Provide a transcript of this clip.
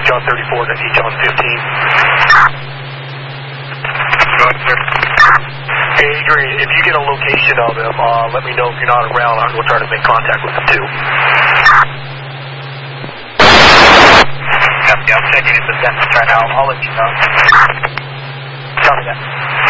John 34 to St. John 15. Hey, Adrian, if you get a location of him, let me know if you're not around. We'll try to make contact with him, too. Yeah, I'm checking into the census right now. I'll let you know. Copy that.